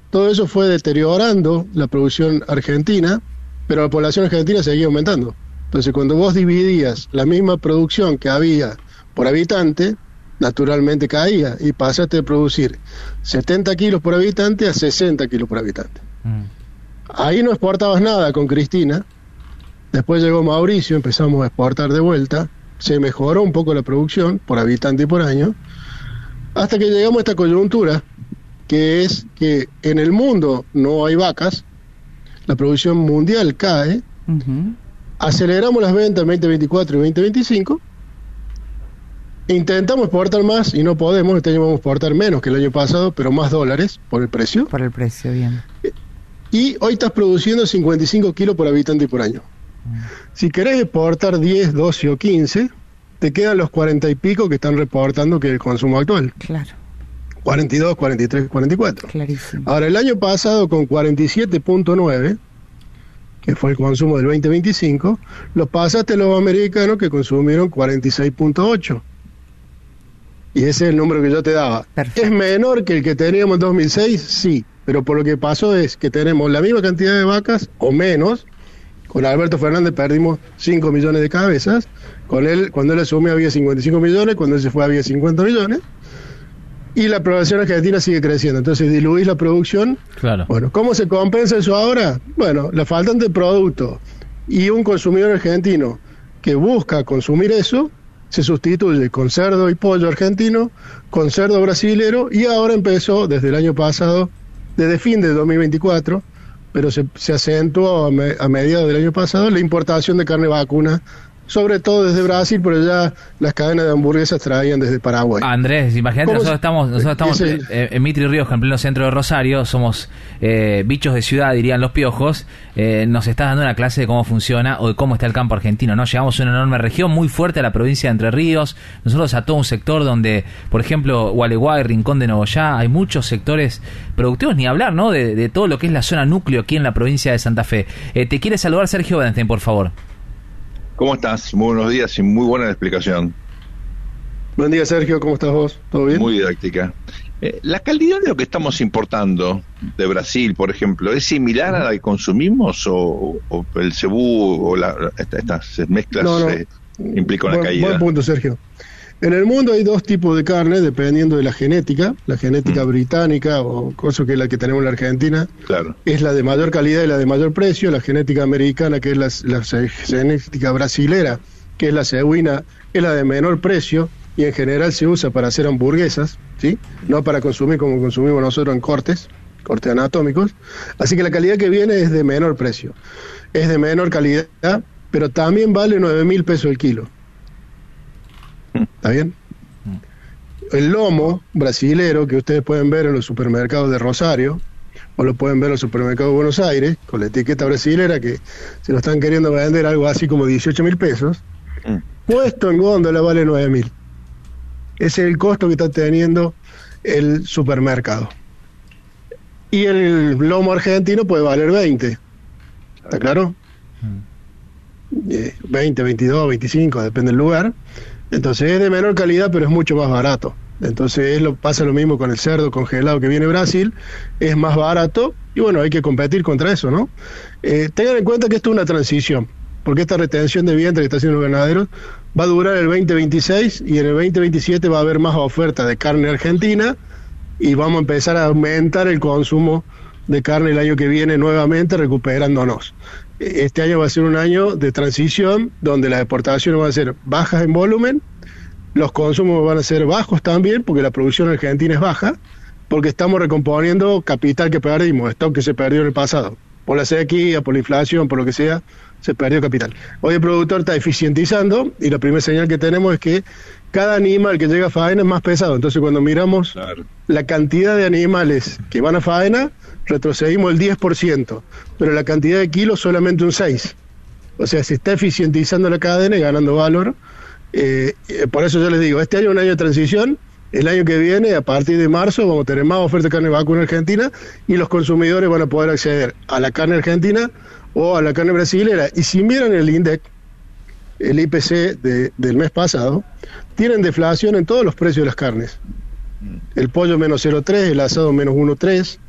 todo eso fue deteriorando la producción argentina, pero la población argentina seguía aumentando. Entonces, cuando vos dividías la misma producción que había por habitante, naturalmente caía y pasaste de producir 70 kilos por habitante a 60 kilos por habitante. Ahí no exportabas nada con Cristina. Después llegó Mauricio, empezamos a exportar de vuelta, se mejoró un poco la producción por habitante y por año, hasta que llegamos a esta coyuntura, que es que en el mundo no hay vacas, la producción mundial cae, aceleramos las ventas en 2024 y 2025, intentamos exportar más y no podemos. Este año vamos a exportar menos que el año pasado, pero más dólares por el precio. Por el precio, bien. Y hoy estás produciendo 55 kilos por habitante y por año. Si querés exportar 10, 12 o 15, te quedan los 40 y pico que están reportando que es el consumo actual. Claro. 42, 43, 44. Clarísimo. Ahora, el año pasado con 47.9, que fue el consumo del 2025, los pasaste a los americanos que consumieron 46.8. Y ese es el número que yo te daba. Perfecto. ¿Es menor que el que teníamos en 2006? Sí, pero por lo que pasó es que tenemos la misma cantidad de vacas o menos. Con Alberto Fernández perdimos 5 millones de cabezas. Con él, cuando él asumió había 55 millones, cuando él se fue había 50 millones. Y la población argentina sigue creciendo. Entonces diluís la producción. Claro. Bueno, ¿cómo se compensa eso ahora? Bueno, la faltante de producto y un consumidor argentino que busca consumir eso, se sustituye con cerdo y pollo argentino, con cerdo brasilero, y ahora empezó desde el año pasado, desde fin de 2024, pero se acentuó a mediados del año pasado la importación de carne vacuna, sobre todo desde Brasil, pero ya las cadenas de hamburguesas traían desde Paraguay. Andrés, imagínate, nosotros estamos en Mitri Rioja, en pleno centro de Rosario, somos bichos de ciudad, dirían los piojos. Nos estás dando una clase de cómo funciona o de cómo está el campo argentino, ¿no? Llegamos a una enorme región muy fuerte, a la provincia de Entre Ríos, nosotros a todo un sector donde, por ejemplo, Gualeguay, Rincón de Nogoyá, hay muchos sectores productivos, ni hablar, ¿no? De todo lo que es la zona núcleo aquí en la provincia de Santa Fe. Te quiere saludar Sergio Bernstein, por favor. ¿Cómo estás? Muy buenos días y muy buena la explicación. Buen día, Sergio, ¿cómo estás vos? ¿Todo bien? Muy didáctica. ¿La calidad de lo que estamos importando de Brasil, por ejemplo, es similar a la que consumimos o el cebú o estas mezclas implican una caída? Buen punto, Sergio. En el mundo hay dos tipos de carne dependiendo de la genética británica o cosa que es la que tenemos en la Argentina, claro, es la de mayor calidad y la de mayor precio. La genética americana, que es la genética brasilera, que es la cebuina, es la de menor precio y en general se usa para hacer hamburguesas, ¿sí? No para consumir como consumimos nosotros en cortes anatómicos. Así que la calidad que viene es de menor precio, es de menor calidad, pero también vale 9.000 pesos el kilo. ¿Está bien? El lomo brasilero que ustedes pueden ver en los supermercados de Rosario o lo pueden ver en los supermercados de Buenos Aires con la etiqueta brasilera, que se lo están queriendo vender algo así como 18.000 pesos, puesto en góndola vale 9.000. Ese es el costo que está teniendo el supermercado. Y el lomo argentino puede valer 20. ¿Está claro? 20, 22, 25, depende del lugar. Entonces es de menor calidad, pero es mucho más barato. Entonces pasa lo mismo con el cerdo congelado que viene de Brasil, es más barato y bueno, hay que competir contra eso, ¿no? Tengan en cuenta que esto es una transición, porque esta retención de vientre que está haciendo los ganaderos va a durar el 2026 y en el 2027 va a haber más oferta de carne argentina y vamos a empezar a aumentar el consumo de carne el año que viene nuevamente, recuperándonos. Este año va a ser un año de transición donde las exportaciones van a ser bajas en volumen, los consumos van a ser bajos también porque la producción argentina es baja, porque estamos recomponiendo capital que perdimos, stock que se perdió en el pasado, por la sequía, por la inflación, por lo que sea, se perdió capital. Hoy el productor está eficientizando y la primera señal que tenemos es que cada animal que llega a faena es más pesado, entonces cuando miramos la cantidad de animales que van a faena, retrocedimos el 10%, pero la cantidad de kilos solamente un 6%. O sea, se está eficientizando la cadena y ganando valor. Por eso yo les digo, este año es un año de transición, el año que viene, a partir de marzo, vamos a tener más oferta de carne vacuna en Argentina y los consumidores van a poder acceder a la carne argentina o a la carne brasilera. Y si miran el INDEC, el IPC del mes pasado, tienen deflación en todos los precios de las carnes. El pollo menos 0,3, el asado menos 1,3,